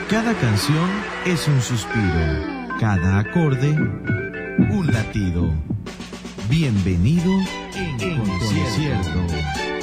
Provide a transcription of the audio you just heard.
Cada canción es un suspiro, cada acorde un latido. Bienvenido en concierto.